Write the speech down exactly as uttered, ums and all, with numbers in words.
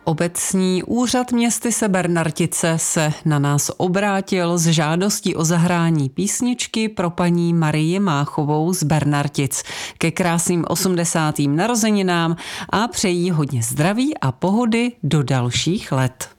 Obecní úřad městyse Bernartice se na nás obrátil s žádostí o zahrání písničky pro paní Marii Máchovou z Bernartic ke krásným osmdesátým narozeninám a přejí hodně zdraví a pohody do dalších let.